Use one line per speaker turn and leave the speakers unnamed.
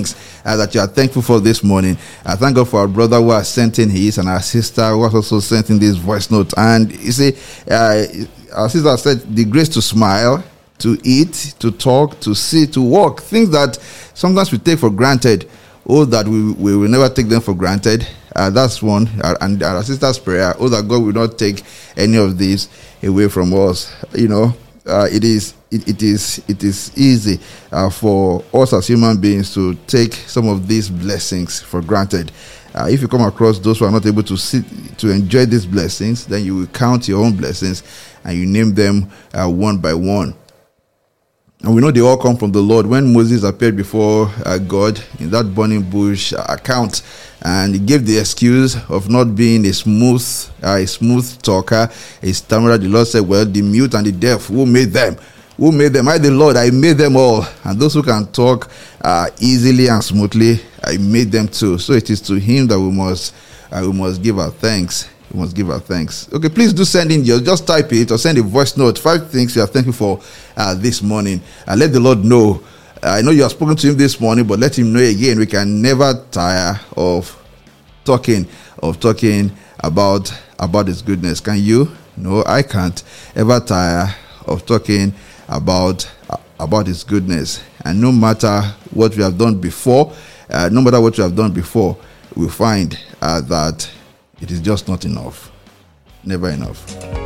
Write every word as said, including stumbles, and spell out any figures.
things uh, that you are thankful for this morning. I thank God for our brother who has sent in his, and our sister who has also sent in this voice note. And you see, uh, our sister said the grace to smile, to eat, to talk, to see, to walk, things that sometimes we take for granted. Oh, that we, we will never take them for granted. Uh, that's one. Uh, and our sister's prayer, oh, that God will not take any of these away from us. You know, uh, it is it, it is it is easy uh, for us as human beings to take some of these blessings for granted. Uh, if you come across those who are not able to sit to enjoy these blessings, then you will count your own blessings and you name them uh, one by one. And we know they all come from the Lord. When Moses appeared before uh, God in that burning bush uh, account, and he gave the excuse of not being a smooth, uh, a smooth talker, a stammerer, the Lord said, well, the mute and the deaf, who made them? Who made them? I, the Lord, I made them all. And those who can talk uh, easily and smoothly, I made them too. So it is to him that we must, uh, we must give our thanks. We must give our thanks. Okay, please do send in your, just type it or send a voice note. Five things you are thankful for uh, this morning. And let the Lord know. Uh, I know you have spoken to him this morning, but let him know again. We can never tire of talking, of talking about, about his goodness. Can you? No, I can't ever tire of talking about, uh, about his goodness. And no matter what we have done before, uh, no matter what we have done before, we find uh, that it is just not enough. Never enough.